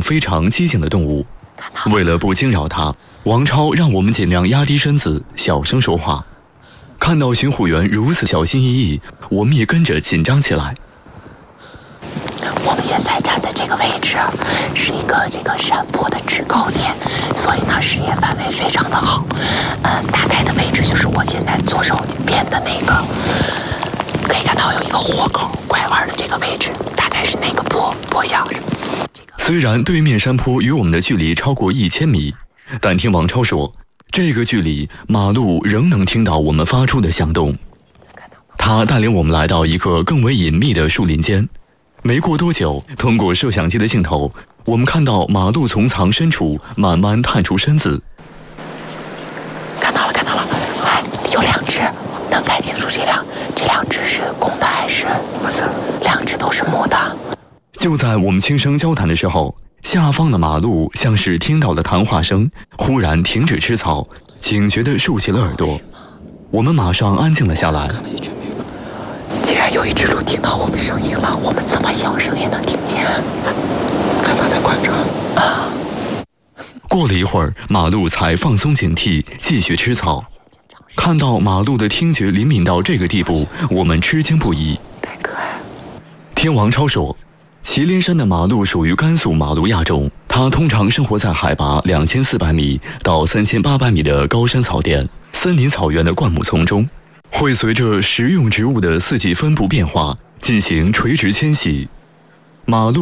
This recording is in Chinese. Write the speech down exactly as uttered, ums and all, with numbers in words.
非常机警的动物。为了不惊扰它，王超让我们尽量压低身子，小声说话。看到巡护员如此小心翼翼，我们也跟着紧张起来。 我们现在站的这个位置是一个这个山坡的制高点，所以呢视野范围非常的好。嗯，大概的位置就是我现在左手边的那个，可以看到有一个豁口拐弯的这个位置，大概是那个坡坡下。 虽然对面山坡与我们的距离超过一千米，但听王超说，这个距离马路仍能听到我们发出的响动。他带领我们来到一个更为隐秘的树林间。没过多久，通过摄像机的镜头，我们看到马路丛藏深处慢慢探出身子。 看到了，看到了，哎，有两只，能看清楚这两这两只是公的还是母的？两只都是母的。 就在我们轻声交谈的时候，下方的马路像是听到了谈话声，忽然停止吃草，警觉地竖起了耳朵。我们马上安静了下来。 既然有一只鹿听到我们声音了，我们这么小声也能听见。看它在观察啊。 过了一会儿，马路才放松警惕，继续吃草。看到马路的听觉灵敏到这个地步，我们吃惊不已。 太可爱了。 听王超说，祁连山的马鹿属于甘肃马鹿亚种，它通常生活在海拔两千四百米到三千八百米的高山草甸、森林草原的灌木丛中，会随着食用植物的四季分布变化进行垂直迁徙。马鹿